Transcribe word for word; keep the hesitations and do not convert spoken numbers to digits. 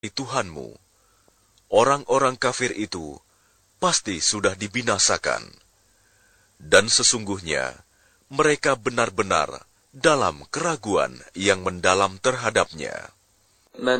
Tuhanmu, orang-orang kafir itu pasti sudah dibinasakan. Dan sesungguhnya, mereka benar-benar dalam keraguan yang mendalam terhadapnya.